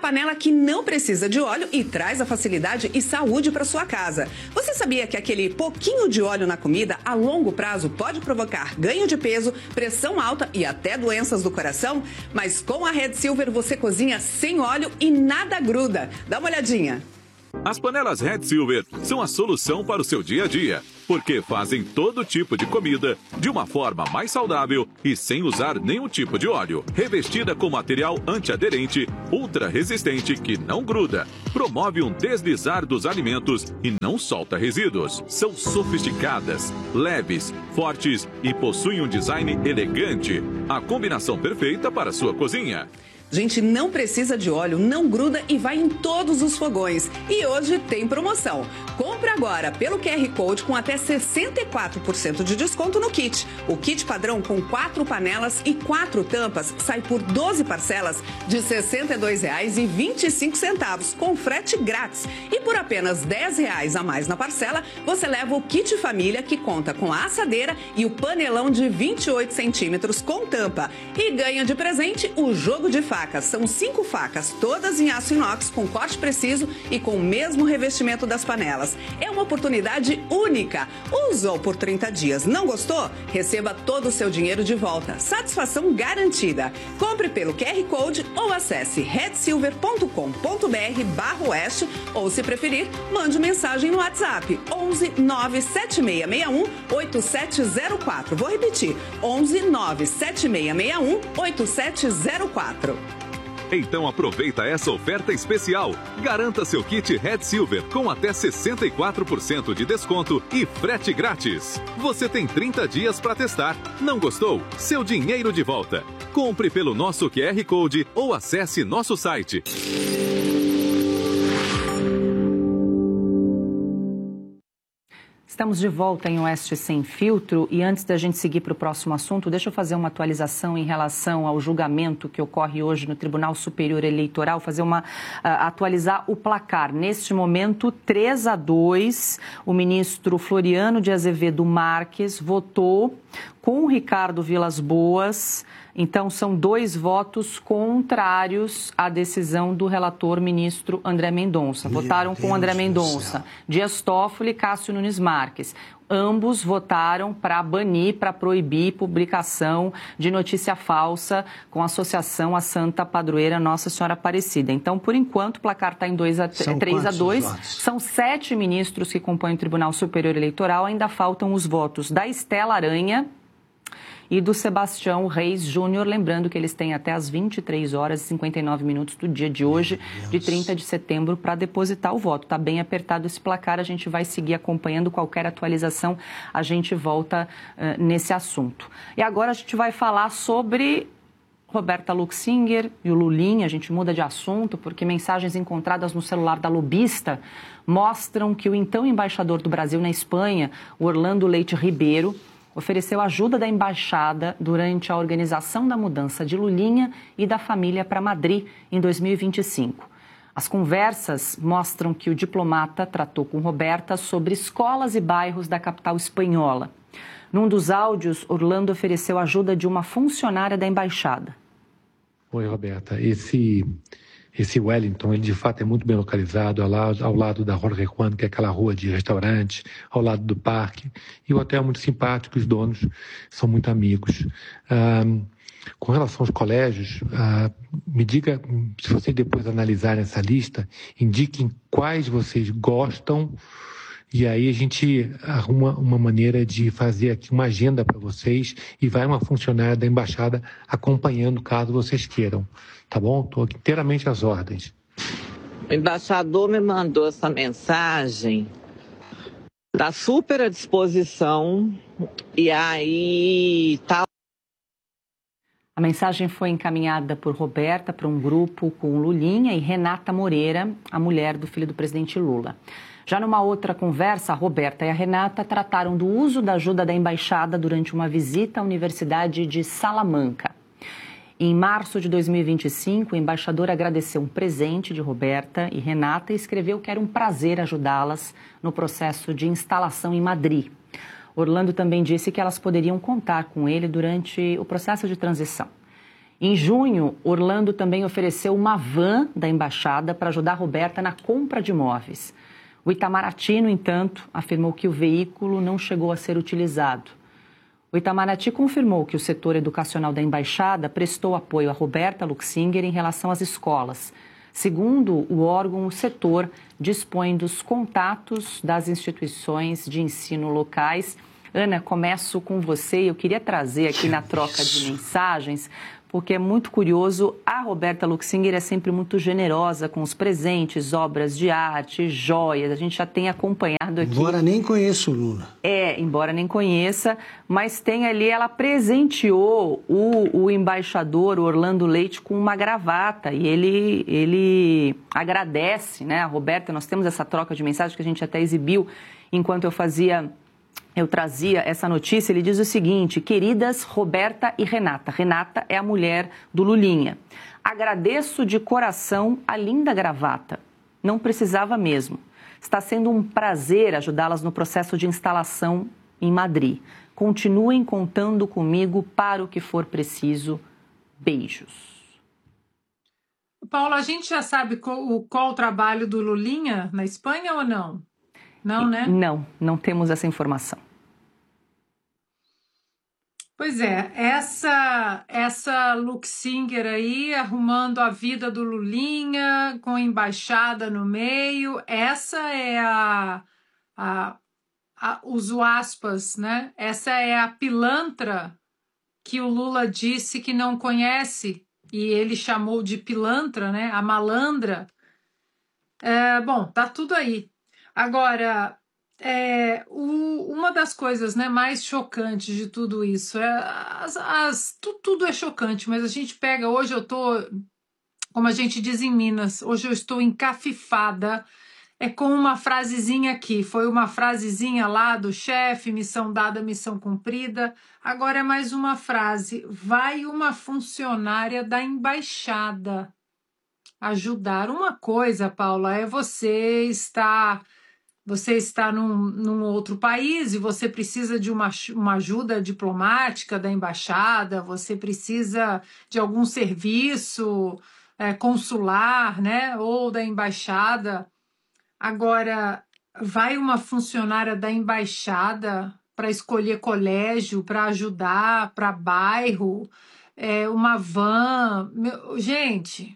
panela que não precisa de óleo e traz a facilidade e saúde para sua casa. Você sabia que aquele pouquinho de óleo na comida a longo prazo pode provocar ganho de peso, pressão alta e até doenças do coração? Mas com a Red Silver você cozinha sem óleo e nada gruda. Dá uma olhadinha. As panelas Red Silver são a solução para o seu dia a dia, porque fazem todo tipo de comida de uma forma mais saudável e sem usar nenhum tipo de óleo. Revestida com material antiaderente, ultra resistente que não gruda, promove um deslizar dos alimentos e não solta resíduos. São sofisticadas, leves, fortes e possuem um design elegante. A combinação perfeita para a sua cozinha. Gente, não precisa de óleo, não gruda e vai em todos os fogões. E hoje tem promoção. Compre agora pelo Q R Code com até sessenta e quatro por cento de desconto no kit. O kit padrão com quatro panelas e quatro tampas sai por doze parcelas de sessenta e dois reais e vinte e cinco centavos, com frete grátis. E por apenas dez reais a mais na parcela, você leva o kit família que conta com a assadeira e o panelão de vinte e oito centímetros com tampa. E ganha de presente o jogo de facas. São cinco facas, todas em aço inox, com corte preciso e com o mesmo revestimento das panelas. É uma oportunidade única. Usou por trinta dias, não gostou? Receba todo o seu dinheiro de volta. Satisfação garantida. Compre pelo Q R Code ou acesse red silver ponto com ponto br barra oeste ou, se preferir, mande mensagem no WhatsApp onze nove sete seis seis um oito sete zero quatro. Vou repetir, onze nove sete seis seis um oito sete zero quatro. Então aproveita essa oferta especial. Garanta seu kit Red Silver com até sessenta e quatro por cento de desconto e frete grátis. Você tem trinta dias para testar. Não gostou? Seu dinheiro de volta. Compre pelo nosso Q R Code ou acesse nosso site. Estamos de volta em Oeste Sem Filtro e antes da gente seguir para o próximo assunto, deixa eu fazer uma atualização em relação ao julgamento que ocorre hoje no Tribunal Superior Eleitoral, fazer uma, uh, atualizar o placar. Neste momento, três a dois, o ministro Floriano de Azevedo Marques votou com o Ricardo Vilas Boas. Então, são dois votos contrários à decisão do relator ministro André Mendonça. Meu Votaram Deus com André Mendonça, Dias Toffoli e Cássio Nunes Marques. Ambos votaram para banir, para proibir publicação de notícia falsa com associação à Santa Padroeira Nossa Senhora Aparecida. Então, por enquanto, o placar está em três a dois. São sete ministros que compõem o Tribunal Superior Eleitoral. Ainda faltam os votos da Estela Aranha e do Sebastião Reis Júnior, lembrando que eles têm até as vinte e três horas e cinquenta e nove minutos do dia de hoje, de trinta de setembro, para depositar o voto. Está bem apertado esse placar, a gente vai seguir acompanhando qualquer atualização, a gente volta uh, nesse assunto. E agora a gente vai falar sobre Roberta Luxinger e o Lulinha. A gente muda de assunto porque mensagens encontradas no celular da lobista mostram que o então embaixador do Brasil na Espanha, Orlando Leite Ribeiro, ofereceu ajuda da embaixada durante a organização da mudança de Lulinha e da família para Madrid em dois mil e vinte e cinco. As conversas mostram que o diplomata tratou com Roberta sobre escolas e bairros da capital espanhola. Num dos áudios, Orlando ofereceu ajuda de uma funcionária da embaixada. Oi, Roberta. Esse, esse Wellington, ele de fato é muito bem localizado, ao lado, ao lado da Jorge Juan, que é aquela rua de restaurantes, ao lado do parque. E o hotel é muito simpático, os donos são muito amigos. Ah, com relação aos colégios, ah, me diga, se vocês depois analisarem essa lista, indiquem quais vocês gostam. E aí a gente arruma uma maneira de fazer aqui uma agenda para vocês e vai uma funcionária da embaixada acompanhando caso vocês queiram, tá bom? Estou inteiramente às ordens. O embaixador me mandou essa mensagem, está super à disposição e aí tá. A mensagem foi encaminhada por Roberta para um grupo com Lulinha e Renata Moreira, a mulher do filho do presidente Lula. Já numa outra conversa, a Roberta e a Renata trataram do uso da ajuda da embaixada durante uma visita à Universidade de Salamanca. Em março de dois mil e vinte e cinco, o embaixador agradeceu um presente de Roberta e Renata e escreveu que era um prazer ajudá-las no processo de instalação em Madrid. Orlando também disse que elas poderiam contar com ele durante o processo de transição. Em junho, Orlando também ofereceu uma van da embaixada para ajudar a Roberta na compra de imóveis. O Itamaraty, no entanto, afirmou que o veículo não chegou a ser utilizado. O Itamaraty confirmou que o setor educacional da embaixada prestou apoio a Roberta Luxinger em relação às escolas. Segundo o órgão, o setor dispõe dos contatos das instituições de ensino locais. Ana, começo com você. Eu queria trazer aqui na troca de mensagens, porque é muito curioso, a Roberta Luxinger é sempre muito generosa com os presentes, obras de arte, joias, a gente já tem acompanhado aqui. Embora nem conheça o Lula. É, embora nem conheça, mas tem ali, ela presenteou o, o embaixador o Orlando Leite com uma gravata e ele, ele agradece, né, a Roberta. Nós temos essa troca de mensagens que a gente até exibiu enquanto eu fazia... Eu trazia essa notícia, ele diz o seguinte: queridas Roberta e Renata. Renata é a mulher do Lulinha. Agradeço de coração a linda gravata. Não precisava mesmo. Está sendo um prazer ajudá-las no processo de instalação em Madrid. Continuem contando comigo para o que for preciso. Beijos. Paulo, a gente já sabe qual, qual o trabalho do Lulinha na Espanha ou não? Não, né? Não, não temos essa informação. Pois é, essa, essa Luxinger aí arrumando a vida do Lulinha, com a embaixada no meio, essa é a, a, a uso aspas, né? Essa é a pilantra que o Lula disse que não conhece, e ele chamou de pilantra, né? A malandra. É, bom, tá tudo aí. Agora, é, o, uma das coisas, né, mais chocantes de tudo isso, é as, as, tu, tudo é chocante, mas a gente pega, hoje eu tô, como a gente diz em Minas, hoje eu estou encafifada, é com uma frasezinha aqui, foi uma frasezinha lá do chefe, missão dada, missão cumprida, agora é mais uma frase, vai uma funcionária da embaixada ajudar. Uma coisa, Paula, é você estar... Você está num, num outro país e você precisa de uma, uma ajuda diplomática da embaixada, você precisa de algum serviço é, consular, né, ou da embaixada. Agora, vai uma funcionária da embaixada para escolher colégio, para ajudar, para bairro, é, uma van. Meu, gente,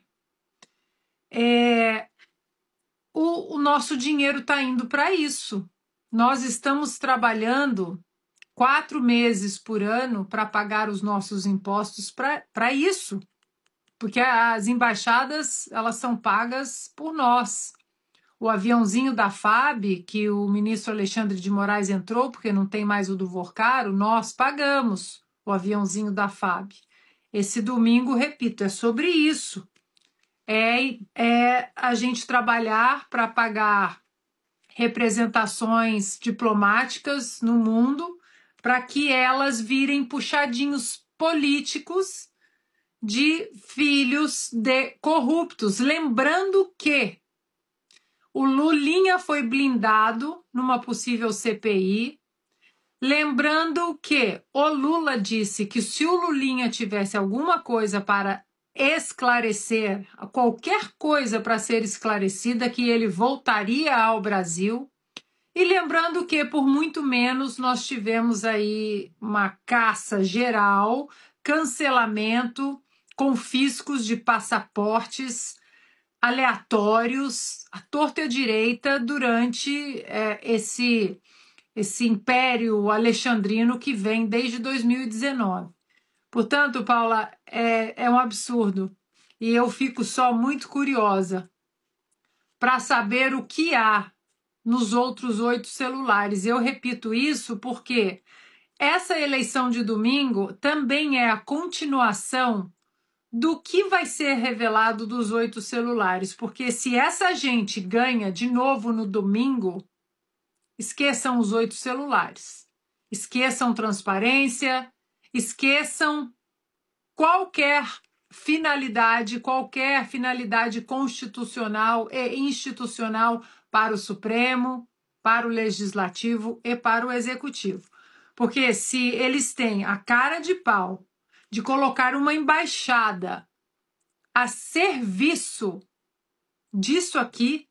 é... O, o nosso dinheiro está indo para isso. Nós estamos trabalhando quatro meses por ano para pagar os nossos impostos para isso. Porque as embaixadas, elas são pagas por nós. O aviãozinho da F A B, que o ministro Alexandre de Moraes entrou, porque não tem mais o do Vorcaro, nós pagamos o aviãozinho da F A B. Esse domingo, repito, é sobre isso. É, é a gente trabalhar para pagar representações diplomáticas no mundo para que elas virem puxadinhos políticos de filhos de corruptos. Lembrando que o Lulinha foi blindado numa possível C P I. Lembrando que o Lula disse que se o Lulinha tivesse alguma coisa para esclarecer, qualquer coisa para ser esclarecida, que ele voltaria ao Brasil. E lembrando que por muito menos nós tivemos aí uma caça geral, cancelamento, confiscos de passaportes aleatórios, à torta e à direita, durante é, esse, esse império alexandrino que vem desde dois mil e dezenove. Portanto, Paula, é, é um absurdo. E eu fico só muito curiosa para saber o que há nos outros oito celulares. Eu repito isso porque essa eleição de domingo também é a continuação do que vai ser revelado dos oito celulares. Porque se essa gente ganha de novo no domingo, esqueçam os oito celulares. Esqueçam transparência. Esqueçam qualquer finalidade, qualquer finalidade constitucional e institucional para o Supremo, para o Legislativo e para o Executivo. Porque se eles têm a cara de pau de colocar uma embaixada a serviço disso aqui,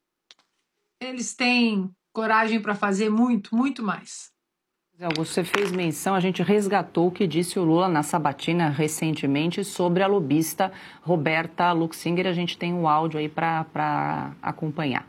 eles têm coragem para fazer muito, muito mais. Você fez menção, a gente resgatou o que disse o Lula na sabatina recentemente sobre a lobista Roberta Luxinger. A gente tem um áudio aí para acompanhar.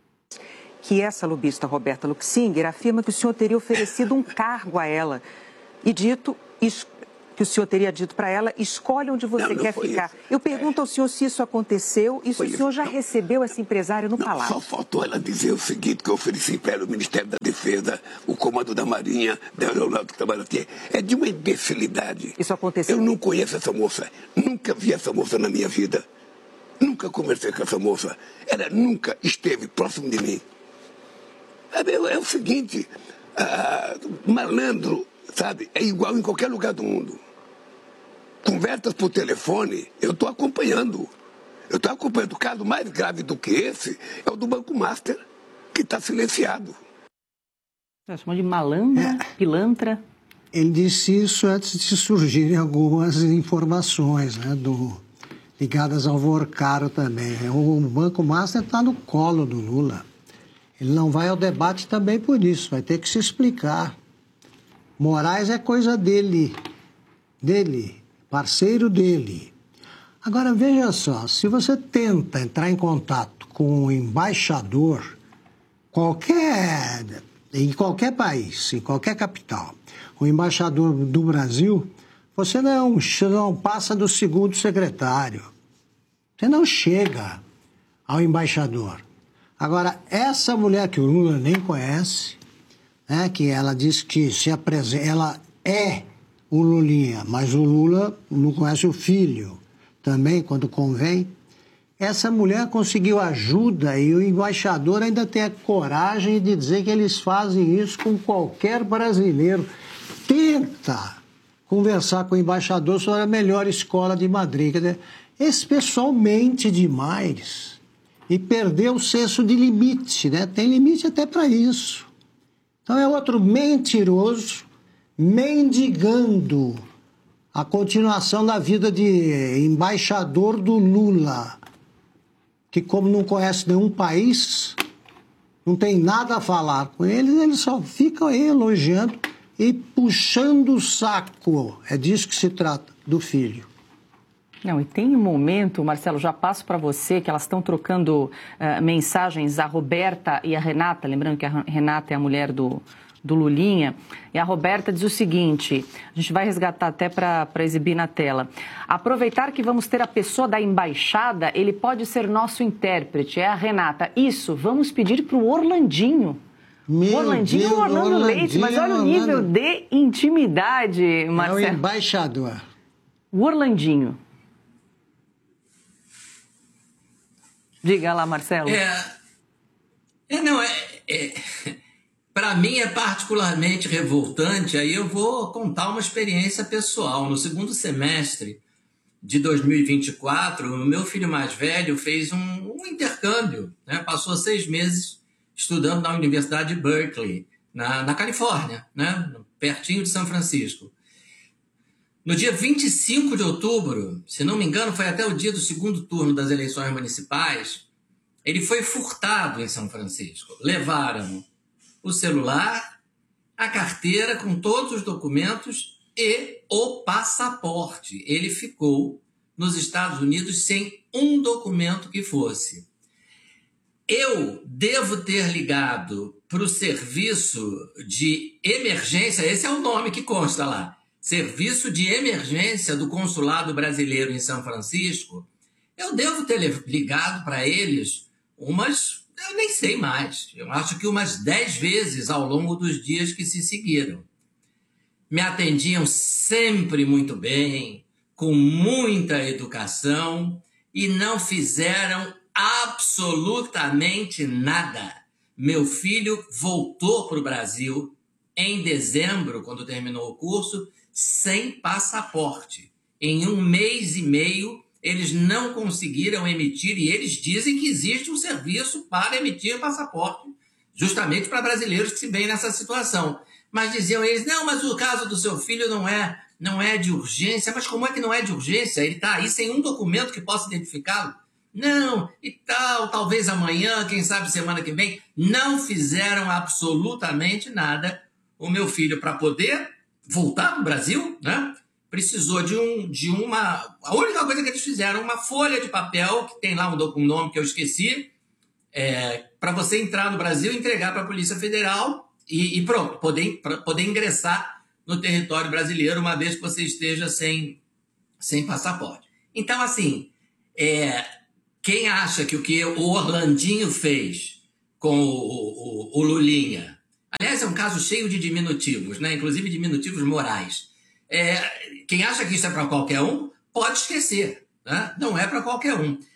Que essa lobista Roberta Luxinger afirma que o senhor teria oferecido um cargo a ela e dito que o senhor teria dito para ela, escolhe onde você não, não quer ficar. Isso. Eu pergunto ao senhor se isso aconteceu e se o senhor já não. recebeu essa empresária no não, palácio. Só faltou ela dizer o seguinte, que eu ofereci para ela o Ministério da Defesa, o Comando da Marinha, da Aeronáutica que trabalha aqui. É de uma imbecilidade. Isso aconteceu? Eu não conheço essa moça, nunca vi essa moça na minha vida. Nunca conversei com essa moça. Ela nunca esteve próximo de mim. É, é o seguinte, ah, malandro, sabe, é igual em qualquer lugar do mundo. Conversas por telefone, eu estou acompanhando. Eu estou acompanhando. O caso mais grave do que esse é o do Banco Master, que está silenciado. Você chama de malandra, é. pilantra? Ele disse isso antes de surgirem algumas informações, né, do, ligadas ao Vorcaro também. O Banco Master está no colo do Lula. Ele não vai ao debate também por isso, vai ter que se explicar. Moraes é coisa dele, dele, parceiro dele. Agora, veja só, se você tenta entrar em contato com um embaixador, qualquer, em qualquer país, em qualquer capital, o embaixador do Brasil, você não, não passa do segundo secretário. Você não chega ao embaixador. Agora, essa mulher que o Lula nem conhece, né, que ela diz que se apresenta, ela é o Lulinha, mas o Lula não conhece o filho também, quando convém. Essa mulher conseguiu ajuda e o embaixador ainda tem a coragem de dizer que eles fazem isso com qualquer brasileiro. Tenta conversar com o embaixador sobre a melhor escola de Madrid. Quer dizer, esse pessoal mente demais e perdeu o senso de limite, né? Tem limite até para isso. Então é outro mentiroso mendigando a continuação da vida de embaixador do Lula, que como não conhece nenhum país, não tem nada a falar com eles, eles só ficam aí elogiando e puxando o saco. É disso que se trata, do filho. Não, e tem um momento, Marcelo, já passo para você, que elas estão trocando uh, mensagens, a Roberta e a Renata, lembrando que a Renata é a mulher do, do Lulinha, e a Roberta diz o seguinte, a gente vai resgatar até para exibir na tela: aproveitar que vamos ter a pessoa da embaixada, ele pode ser nosso intérprete, é a Renata. Isso, vamos pedir para o Orlandinho. Meu Orlandinho Deus, ou Orlando Orlandinho, Leite, mas olha o nível Orlando. de intimidade, Marcelo. É o embaixador. O Orlandinho. Diga lá, Marcelo. É, é não, é, é para mim é particularmente revoltante. Aí eu vou contar uma experiência pessoal. No segundo semestre de dois mil e vinte e quatro, o meu filho mais velho fez um, um intercâmbio, né? Passou seis meses estudando na Universidade de Berkeley, na, na Califórnia, né? Pertinho de São Francisco. No dia vinte e cinco de outubro, se não me engano, foi até o dia do segundo turno das eleições municipais, ele foi furtado em São Francisco. Levaram o celular, a carteira com todos os documentos e o passaporte. Ele ficou nos Estados Unidos sem um documento que fosse. Eu devo ter ligado para o serviço de emergência, esse é o nome que consta lá, Serviço de Emergência do Consulado Brasileiro em São Francisco. Eu devo ter ligado para eles umas, eu nem sei mais, eu acho que umas dez vezes ao longo dos dias que se seguiram. Me atendiam sempre muito bem, com muita educação e não fizeram absolutamente nada. Meu filho voltou para o Brasil em dezembro, quando terminou o curso, sem passaporte. Em um mês e meio, eles não conseguiram emitir, e eles dizem que existe um serviço para emitir passaporte, justamente para brasileiros que se veem nessa situação. Mas diziam eles, não, mas o caso do seu filho não é não é de urgência. Mas como é que não é de urgência? Ele está aí sem um documento que possa identificá-lo. Não, e tal, talvez amanhã, quem sabe semana que vem. Não fizeram absolutamente nada. O meu filho, para poder voltar para o Brasil, né, precisou de, um, de uma... A única coisa que eles fizeram, uma folha de papel, que tem lá um, um nome que eu esqueci, é, para você entrar no Brasil, entregar para a Polícia Federal e, e pronto, poder, poder ingressar no território brasileiro, uma vez que você esteja sem, sem passaporte. Então, assim, é, quem acha que o que o Orlandinho fez com o, o, o Lulinha... Aliás, é um caso cheio de diminutivos, né? Inclusive diminutivos morais. É, quem acha que isso é para qualquer um, pode esquecer, né? Não é para qualquer um.